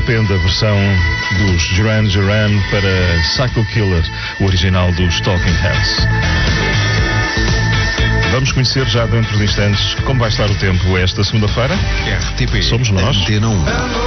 estupenda versão dos Duran Duran para Psycho Killer, o original dos Talking Heads. Vamos conhecer já dentro de instantes como vai estar o tempo esta segunda-feira. RTP. Somos nós. Antena 1.